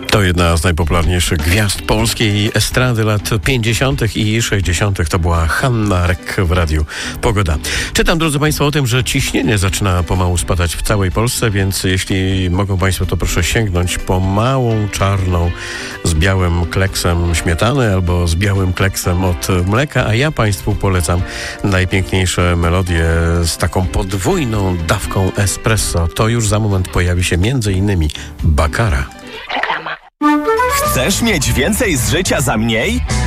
To jedna z najpopularniejszych gwiazd polskiej estrady lat 50. i 60. To była Hanna Rek w Radiu Pogoda. Czytam, drodzy Państwo, o tym, że ciśnienie zaczyna pomału spadać w całej Polsce, więc jeśli mogą Państwo, to proszę sięgnąć po małą czarną z białym kleksem śmietany albo z białym kleksem od mleka, a ja Państwu polecam najpiękniejsze melodie z taką podwójną dawką espresso. To już za moment pojawi się m.in. Baccara. Chcesz mieć więcej z życia za mniej?